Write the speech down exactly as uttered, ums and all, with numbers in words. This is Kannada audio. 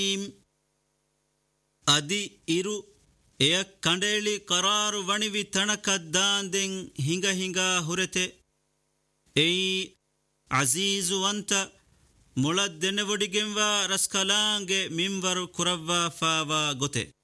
ಅದಿ ಇರು ಎಯ ಕಂಡೇಳಿ ಕರಾರು ವಣಿವಿ ತಣಕದ್ದಾಂದೆಂ ಹಿಂಗ ಹಿಂಗ ಹುರೆತೆ ಏಯ್ ಅಜೀಜು ಅಂತ ಮುಳದ್ದೆನೆವಡಿಗೆಂವ ರಸ್ಕಲಾಂಗೆ ಮಿಂವರು ಕುರವ್ವ ಫಾವ ಗೊತೆ